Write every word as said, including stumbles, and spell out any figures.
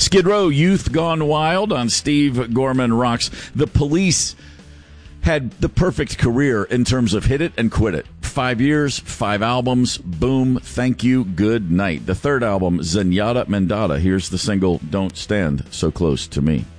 Skid Row, Youth Gone Wild on Steve Gorman Rocks. The Police had the perfect career in terms of hit it and quit it. Five years, five albums, boom, thank you, good night. The third album, Zenyatta Mendata. Here's the single, Don't Stand So Close to Me.